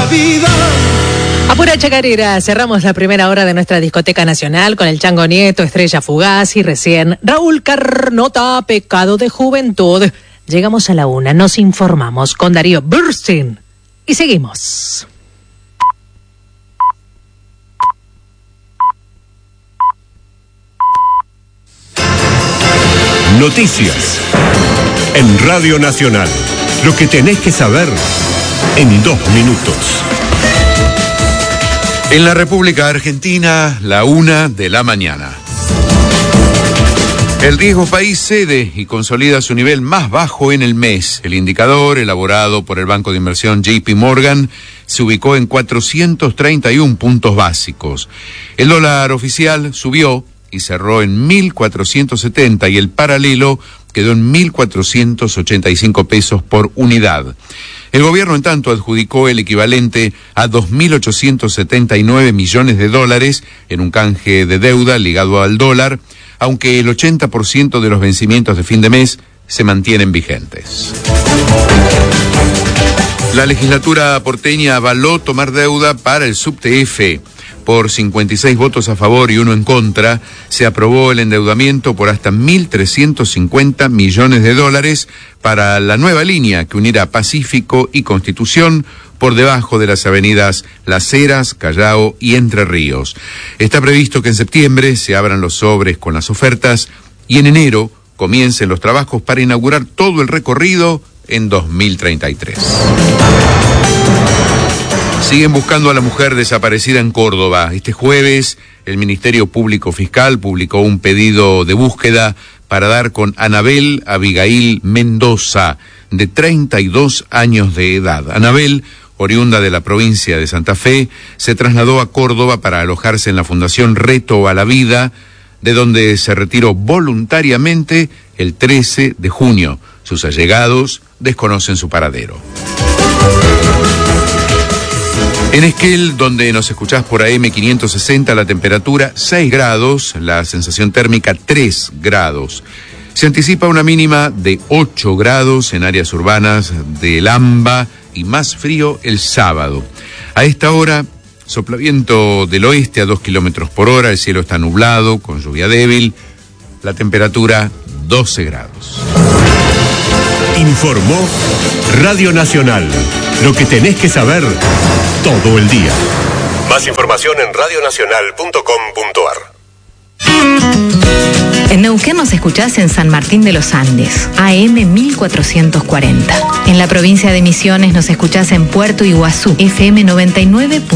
vida. A pura chacarera, cerramos la primera hora de nuestra discoteca nacional con el Chango Nieto, Estrella Fugaz y recién Raúl Carnota, Pecado de Juventud. Llegamos a la 1, nos informamos con Darío Burstein y seguimos. Noticias en Radio Nacional. Lo que tenés que saber en 2 minutos. En la República Argentina, la 1 de la mañana. El riesgo país cede y consolida su nivel más bajo en el mes. El indicador, elaborado por el banco de inversión JP Morgan, se ubicó en 431 puntos básicos. El dólar oficial subió y cerró en 1.470 y el paralelo quedó en 1.485 pesos por unidad. El gobierno, en tanto, adjudicó el equivalente a 2.879 millones de dólares en un canje de deuda ligado al dólar, aunque el 80% de los vencimientos de fin de mes se mantienen vigentes. La legislatura porteña avaló tomar deuda para el subTF. Por 56 votos a favor y 1 en contra, se aprobó el endeudamiento por hasta 1.350 millones de dólares para la nueva línea que unirá Pacífico y Constitución por debajo de las avenidas Las Heras, Callao y Entre Ríos. Está previsto que en septiembre se abran los sobres con las ofertas y en enero comiencen los trabajos para inaugurar todo el recorrido en 2033. Siguen buscando a la mujer desaparecida en Córdoba. Este jueves, el Ministerio Público Fiscal publicó un pedido de búsqueda para dar con Anabel Abigail Mendoza, de 32 años de edad. Anabel, oriunda de la provincia de Santa Fe, se trasladó a Córdoba para alojarse en la Fundación Reto a la Vida, de donde se retiró voluntariamente el 13 de junio. Sus allegados desconocen su paradero. En Esquel, donde nos escuchás por AM560, la temperatura 6 grados, la sensación térmica 3 grados. Se anticipa una mínima de 8 grados en áreas urbanas de Lamba y más frío el sábado. A esta hora, sopla viento del oeste a 2 kilómetros por hora, el cielo está nublado, con lluvia débil, la temperatura 12 grados. Informó Radio Nacional. Lo que tenés que saber todo el día. Más información en radionacional.com.ar. En Neuquén nos escuchás en San Martín de los Andes, AM 1440. En la provincia de Misiones nos escuchás en Puerto Iguazú, FM 99.